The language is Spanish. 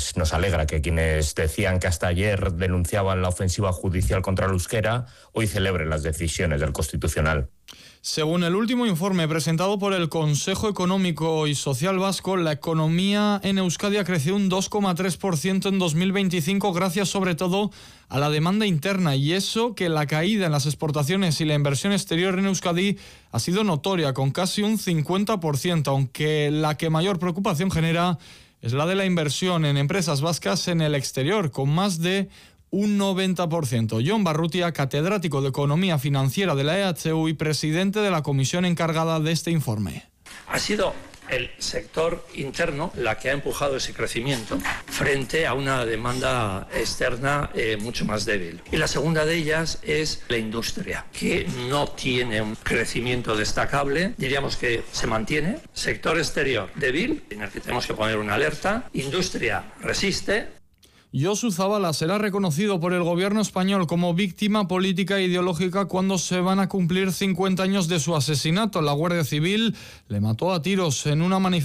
pues nos alegra que quienes decían que hasta ayer denunciaban la ofensiva judicial contra el euskera hoy celebren las decisiones del Constitucional. Según el último informe presentado por el Consejo Económico y Social Vasco, la economía en Euskadi ha crecido un 2,3% en 2025 gracias sobre todo a la demanda interna, y eso que la caída en las exportaciones y la inversión exterior en Euskadi ha sido notoria, con casi un 50%, aunque la que mayor preocupación genera es la de la inversión en empresas vascas en el exterior, con más de un 90%. Jon Barrutia, catedrático de Economía Financiera de la EHU y presidente de la comisión encargada de este informe. Ha sido el sector interno la que ha empujado ese crecimiento frente a una demanda externa mucho más débil. Y la segunda de ellas es la industria, que no tiene un crecimiento destacable, diríamos que se mantiene. Sector exterior débil, en el que tenemos que poner una alerta. Industria resiste. Josu Zabala será reconocido por el gobierno español como víctima política e ideológica cuando se van a cumplir 50 años de su asesinato. La Guardia Civil le mató a tiros en una manifestación